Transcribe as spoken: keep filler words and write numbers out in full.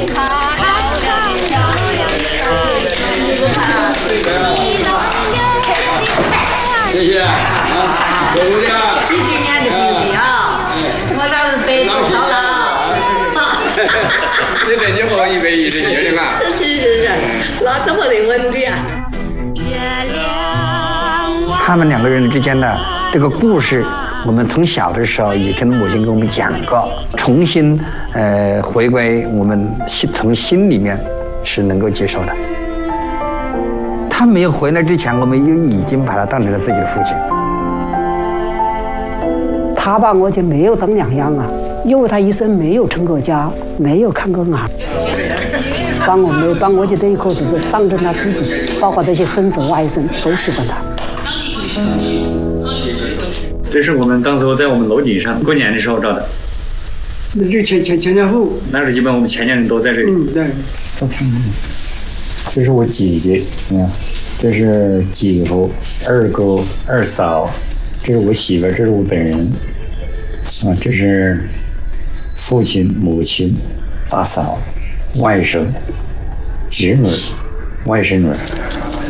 谢谢啊，多努力啊！ 几十年的福气啊！我倒是白做到了。 你对你好一百一十一的嘛？ 是是是，老这么的问题啊。 他们两个人之间的这个故事，我们从小的时候也跟母亲跟我们讲过，重新呃回归我们心从心里面是能够接受的。他没有回来之前，我们就已经把他当成了自己的父亲。 他把我就没有当两样啊，因为他一生没有成过家，没有看过儿，把我没把我就等于可就是当成他自己，包括那些孙子外甥都喜欢他。 这是我们当时在我们楼顶上过年的时候照的。 那这全全全家福， 那时候基本我们全家人都在这里。 嗯，对。 这是我姐姐，嗯，这是姐夫、二哥、二嫂，这是我媳妇，这是我本人，啊，这是父亲、母亲、大嫂、外甥、侄女、外甥女。